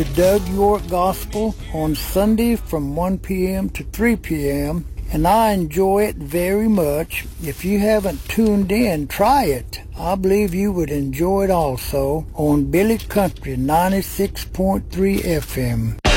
to Doug York Gospel on Sunday from 1 p.m. to 3 p.m., and I enjoy it very much. If you haven't tuned in, try it. I believe you would enjoy it also on Billy Country 96.3 FM.